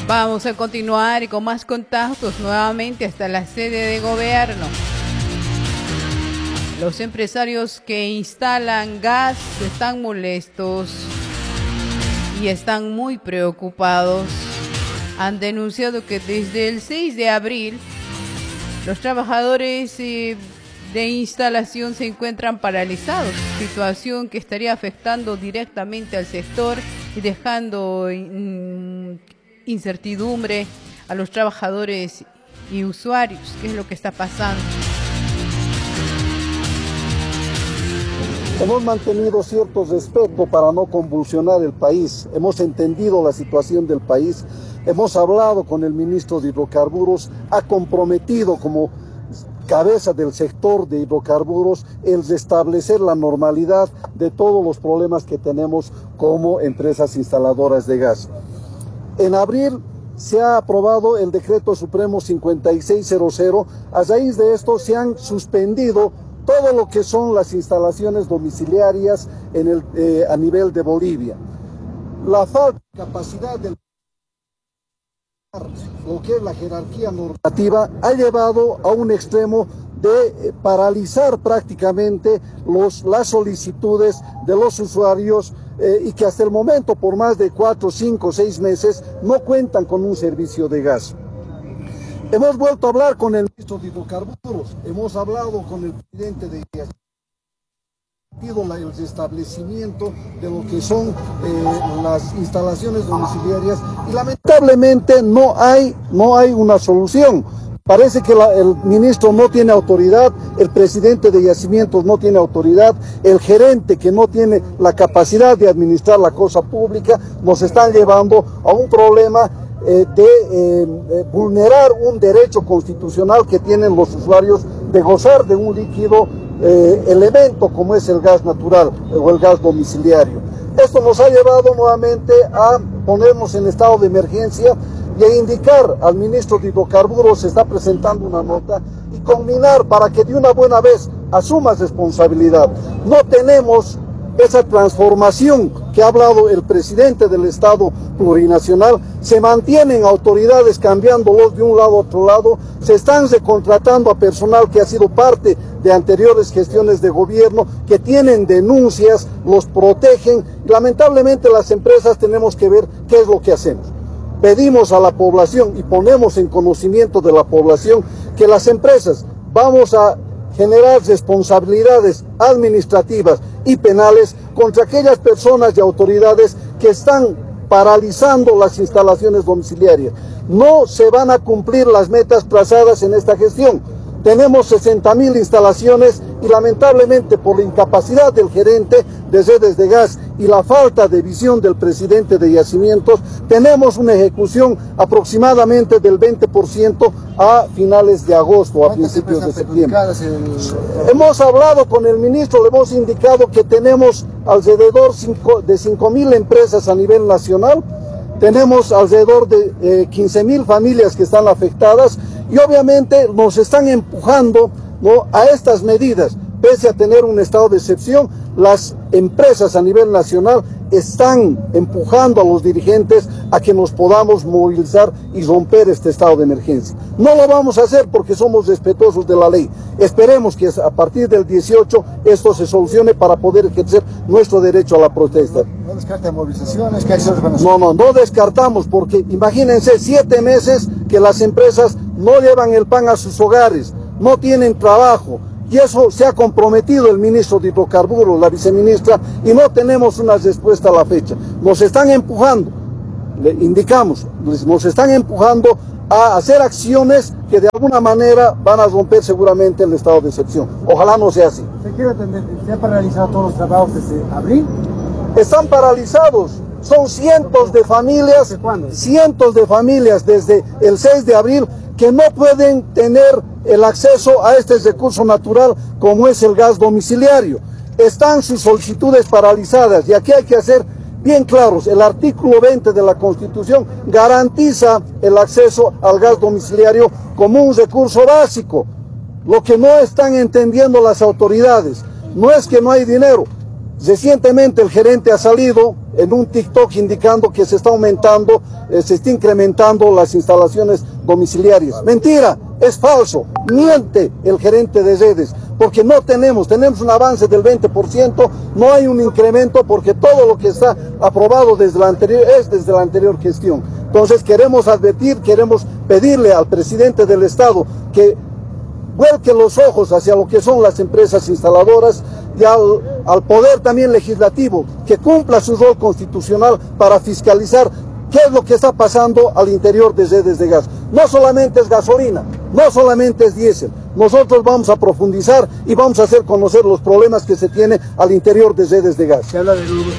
Vamos a continuar con más contactos nuevamente hasta la sede de gobierno. Los empresarios que instalan gas están molestos y están muy preocupados. Han denunciado que desde el 6 de abril los trabajadores de instalación se encuentran paralizados, situación que estaría afectando directamente al sector y dejando incertidumbre a los trabajadores y usuarios. ¿Qué es lo que está pasando? Hemos mantenido cierto respeto para no convulsionar el país, hemos entendido la situación del país, hemos hablado con el ministro de Hidrocarburos, ha comprometido como cabeza del sector de hidrocarburos el restablecer la normalidad de todos los problemas que tenemos como empresas instaladoras de gas. En abril se ha aprobado el decreto supremo 5600, a raíz de esto se han suspendido todo lo que son las instalaciones domiciliarias a nivel de Bolivia. La falta de capacidad de lo que es la jerarquía normativa ha llevado a un extremo de paralizar prácticamente las solicitudes de los usuarios y que hasta el momento por más de 4, 5, 6 meses no cuentan con un servicio de gas. Hemos vuelto a hablar con el ministro de Hidrocarburos, hemos hablado con el presidente de el restablecimiento de lo que son las instalaciones domiciliarias y lamentablemente no hay una solución. Parece que el ministro no tiene autoridad, el presidente de Yacimientos no tiene autoridad, el gerente que no tiene la capacidad de administrar la cosa pública, nos están llevando a un problema de vulnerar un derecho constitucional que tienen los usuarios de gozar de un líquido elemento como es el gas natural o el gas domiciliario. Esto nos ha llevado nuevamente a ponernos en estado de emergencia y a indicar al ministro de Hidrocarburos, se está presentando una nota, y combinar para que de una buena vez asuma responsabilidad. No tenemos esa transformación que ha hablado el presidente del Estado plurinacional, se mantienen autoridades cambiándolos de un lado a otro lado, se están recontratando a personal que ha sido parte de anteriores gestiones de gobierno, que tienen denuncias, los protegen, y lamentablemente las empresas tenemos que ver qué es lo que hacemos. Pedimos a la población y ponemos en conocimiento de la población que las empresas vamos a generar responsabilidades administrativas y penales contra aquellas personas y autoridades que están paralizando las instalaciones domiciliarias. No se van a cumplir las metas trazadas en esta gestión. Tenemos 60.000 instalaciones y lamentablemente por la incapacidad del gerente de redes de gas y la falta de visión del presidente de Yacimientos, tenemos una ejecución aproximadamente del 20% a finales de agosto, a principios de septiembre. Hemos hablado con el ministro, le hemos indicado que tenemos alrededor de 5.000 empresas a nivel nacional, tenemos alrededor de 15.000 familias que están afectadas y obviamente nos están empujando, ¿no?, a estas medidas. Pese a tener un estado de excepción, las empresas a nivel nacional están empujando a los dirigentes a que nos podamos movilizar y romper este estado de emergencia. No lo vamos a hacer porque somos respetuosos de la ley. Esperemos que a partir del 18 esto se solucione para poder ejercer nuestro derecho a la protesta. ¿No descarta movilizaciones? ¿Qué acciones van a hacer? No descartamos, porque imagínense 7 meses que las empresas no llevan el pan a sus hogares, no tienen trabajo. Y eso se ha comprometido el ministro de Hidrocarburos, la viceministra, y no tenemos una respuesta a la fecha. Nos están empujando, le indicamos, nos están empujando a hacer acciones que de alguna manera van a romper seguramente el estado de excepción. Ojalá no sea así. ¿Se han paralizado todos los trabajos desde abril? Están paralizados. Son cientos de familias, ¿desde cuándo? Cientos de familias desde el 6 de abril que no pueden tener el acceso a este recurso natural como es el gas domiciliario. Están sus solicitudes paralizadas y aquí hay que hacer bien claros. El artículo 20 de la Constitución garantiza el acceso al gas domiciliario como un recurso básico. Lo que no están entendiendo las autoridades no es que no hay dinero. Recientemente el gerente ha salido en un TikTok indicando que se está aumentando, se está incrementando las instalaciones domiciliarias. Mentira, es falso, miente el gerente de redes, porque no tenemos un avance del 20%, no hay un incremento porque todo lo que está aprobado desde la anterior es desde la anterior gestión. Entonces queremos advertir, queremos pedirle al presidente del Estado que vuelque los ojos hacia lo que son las empresas instaladoras y al poder también legislativo, que cumpla su rol constitucional para fiscalizar qué es lo que está pasando al interior de redes de gas. No solamente es gasolina, no solamente es diésel. Nosotros vamos a profundizar y vamos a hacer conocer los problemas que se tienen al interior de redes de gas. Se habla de Uber.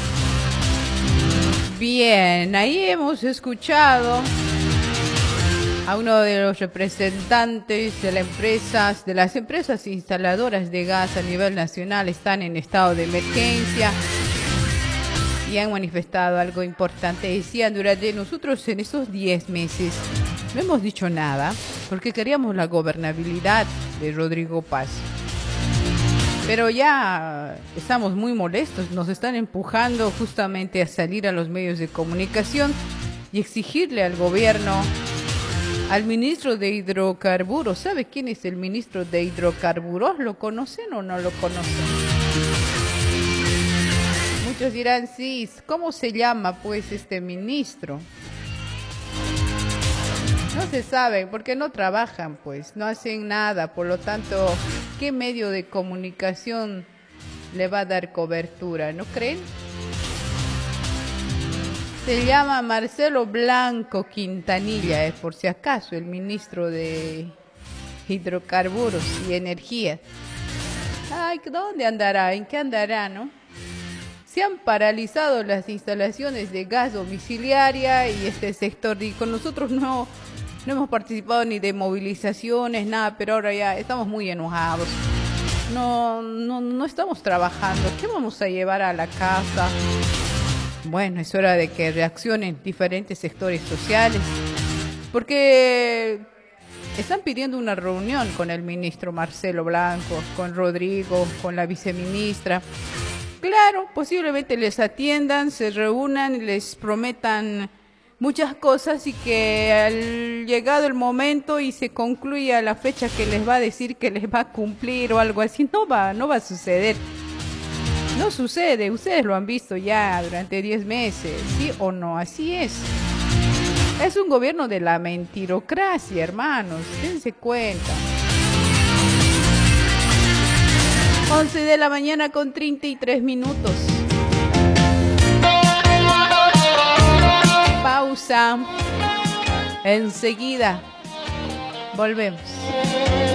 Bien, ahí hemos escuchado a uno de los representantes de las empresas instaladoras de gas a nivel nacional. Están en estado de emergencia y han manifestado algo importante. Decían, durante nosotros en esos 10 meses no hemos dicho nada porque queríamos la gobernabilidad de Rodrigo Paz. Pero ya estamos muy molestos, nos están empujando justamente a salir a los medios de comunicación y exigirle al gobierno, al ministro de Hidrocarburos. ¿Sabe quién es el ministro de Hidrocarburos? ¿Lo conocen o no lo conocen? Muchos dirán, sí, ¿cómo se llama pues este ministro? No se sabe, porque no trabajan pues, no hacen nada. Por lo tanto, ¿qué medio de comunicación le va a dar cobertura? ¿No creen? Se llama Marcelo Blanco Quintanilla, por si acaso, el ministro de Hidrocarburos y Energía. Ay, ¿dónde andará? ¿En qué andará, no? Se han paralizado las instalaciones de gas domiciliaria y este sector, y con nosotros no hemos participado ni de movilizaciones, nada, pero ahora ya estamos muy enojados. No estamos trabajando. ¿Qué vamos a llevar a la casa? Bueno, es hora de que reaccionen diferentes sectores sociales, porque están pidiendo una reunión con el ministro Marcelo Blanco, con Rodrigo, con la viceministra. Claro, posiblemente les atiendan, se reúnan, les prometan muchas cosas y que al llegado el momento y se concluya la fecha que les va a decir que les va a cumplir o algo así, no va a suceder. No sucede, ustedes lo han visto ya durante 10 meses, ¿sí o no? Así es. Es un gobierno de la mentirocracia, hermanos, dense cuenta. 11 de la mañana con 33 minutos. Pausa. Enseguida volvemos.